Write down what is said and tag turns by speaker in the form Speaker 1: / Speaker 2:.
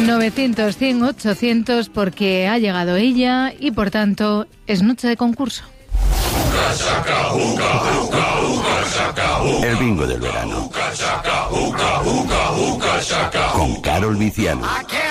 Speaker 1: 900-100-800 porque ha llegado ella y por tanto es noche de concurso.
Speaker 2: El bingo del verano. Con Carol Viciano.